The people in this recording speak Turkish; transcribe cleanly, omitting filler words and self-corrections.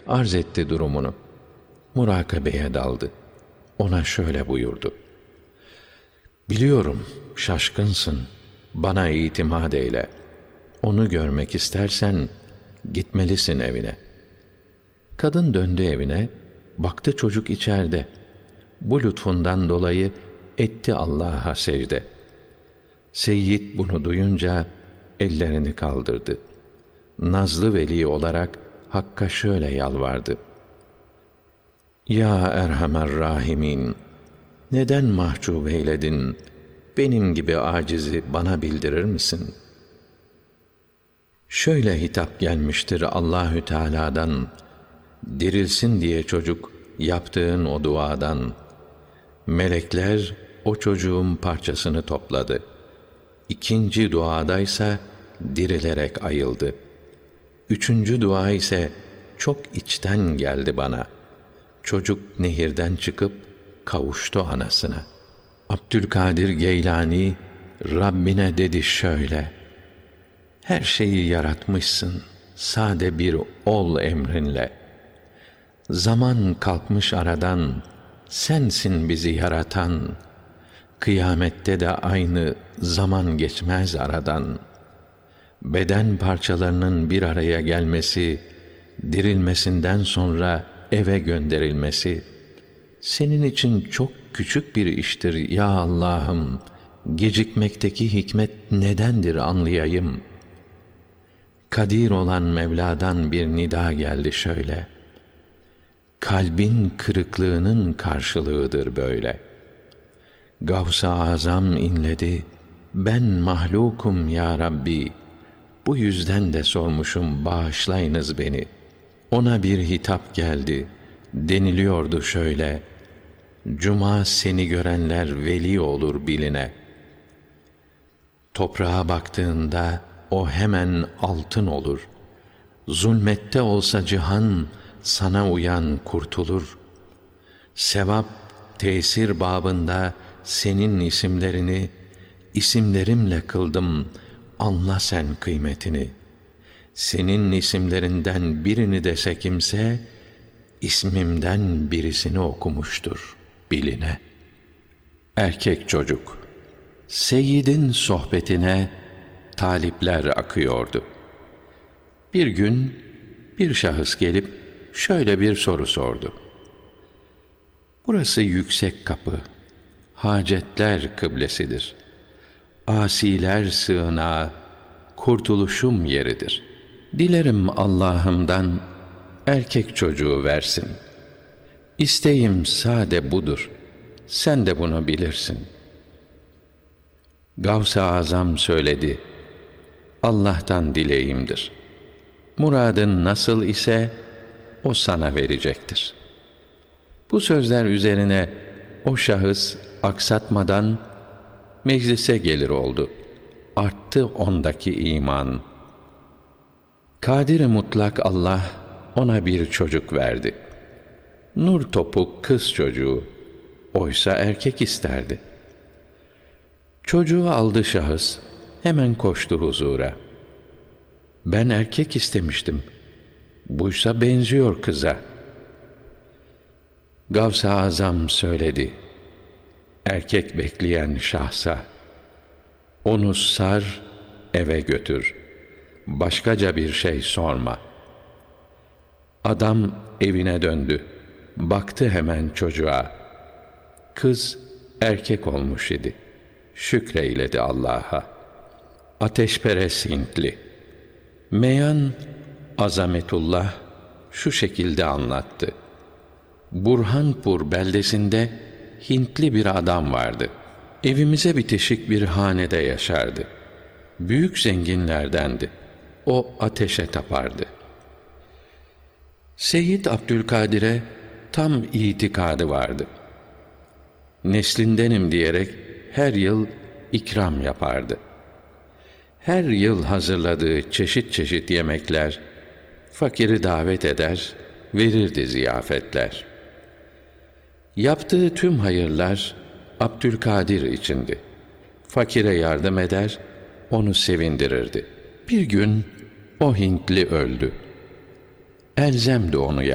arz etti durumunu. Murakabeye daldı. Ona şöyle buyurdu: "Biliyorum, şaşkınsın. Bana itimat eyle. Onu görmek istersen gitmelisin evine." Kadın döndü evine, baktı çocuk içeride. Bu lütfundan dolayı etti Allah'a secde. Seyyid bunu duyunca ellerini kaldırdı. Nazlı veli olarak Hakk'a şöyle yalvardı: "Ya Erhamer Rahimin, neden mahcup eyledin? Benim gibi acizi bana bildirir misin?" Şöyle hitap gelmiştir Allahü Teala'dan: "Dirilsin diye çocuk yaptığın o duadan. Melekler o çocuğun parçasını topladı. İkinci duadaysa dirilerek ayıldı. Üçüncü dua ise çok içten geldi bana. Çocuk nehirden çıkıp kavuştu anasına." Abdülkadir Geylani Rabbine dedi şöyle: "Her şeyi yaratmışsın sade bir ol emrinle. Zaman kalkmış aradan, sensin bizi yaratan. Kıyamette de aynı zaman geçmez aradan. Beden parçalarının bir araya gelmesi, dirilmesinden sonra eve gönderilmesi, senin için çok küçük bir iştir ya Allah'ım. Gecikmekteki hikmet nedendir anlayayım." Kadir olan Mevla'dan bir nida geldi şöyle: "Kalbin kırıklığının karşılığıdır böyle." Gavs-ı Azam inledi: "Ben mahlukum ya Rabbi, bu yüzden de sormuşum, bağışlayınız beni." Ona bir hitap geldi, deniliyordu şöyle: "Cuma seni görenler veli olur biline." Toprağa baktığında o hemen altın olur. Zulmette olsa cihan, sana uyan kurtulur. Sevap, tesir babında senin isimlerini, isimlerimle kıldım, anla sen kıymetini. Senin isimlerinden birini dese kimse, ismimden birisini okumuştur biline. Erkek çocuk. Seyyidin sohbetine talipler akıyordu. Bir gün bir şahıs gelip şöyle bir soru sordu: "Burası yüksek kapı, hacetler kıblesidir. Asiler sığınağı, kurtuluşum yeridir. Dilerim Allah'ımdan erkek çocuğu versin. İsteğim sade budur. Sen de bunu bilirsin." Gavs-ı Azam söyledi: "Allah'tan dileğimdir. Muradın nasıl ise o sana verecektir." Bu sözler üzerine o şahıs aksatmadan meclise gelir oldu. Arttı ondaki iman. Kadir-i mutlak Allah ona bir çocuk verdi. Nur topuk kız çocuğu, oysa erkek isterdi. Çocuğu aldı şahıs, hemen koştu huzura. "Ben erkek istemiştim, buysa benziyor kıza." Gavs-ı Azam söyledi: "Erkek bekleyen şahsa, onu sar, eve götür, başkaca bir şey sorma." Adam evine döndü, baktı hemen çocuğa. Kız erkek olmuş idi. Şükreyledi Allah'a. Ateşperest Hintli. Meyan Azametullah şu şekilde anlattı: Burhanpur beldesinde Hintli bir adam vardı. Evimize bitişik bir hanede yaşardı. Büyük zenginlerdendi. O ateşe tapardı. Seyyid Abdülkadir'e tam itikadı vardı. Neslindenim diyerek her yıl ikram yapardı. Her yıl hazırladığı çeşit çeşit yemekler, fakiri davet eder, verirdi ziyafetler. Yaptığı tüm hayırlar Abdülkadir içindi. Fakire yardım eder, onu sevindirirdi. Bir gün o Hintli öldü. Elzemdi onu